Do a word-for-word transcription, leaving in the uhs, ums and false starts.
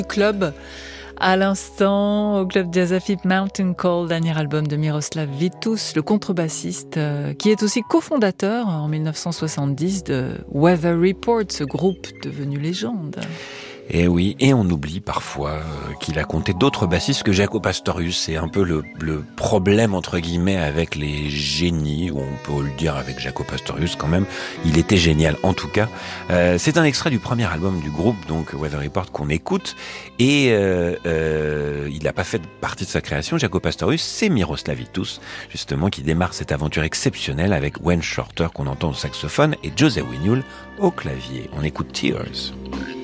Club. À l'instant, au Club Jazz Afib, Mountain Call, dernier album de Miroslav Vitous, le contrebassiste, euh, qui est aussi cofondateur en dix-neuf cent soixante-dix de Weather Report, ce groupe devenu légende. Et oui, et on oublie parfois euh, qu'il a compté d'autres bassistes que Jaco Pastorius. C'est un peu le, le problème, entre guillemets, avec les génies, ou on peut le dire avec Jaco Pastorius quand même. Il était génial, en tout cas. Euh, c'est un extrait du premier album du groupe, donc Weather Report, qu'on écoute. Et euh, euh, il n'a pas fait partie de sa création, Jaco Pastorius, c'est Miroslav Vitous, justement, qui démarre cette aventure exceptionnelle avec Wayne Shorter, qu'on entend au saxophone, et José Winiul au clavier. On écoute Tears.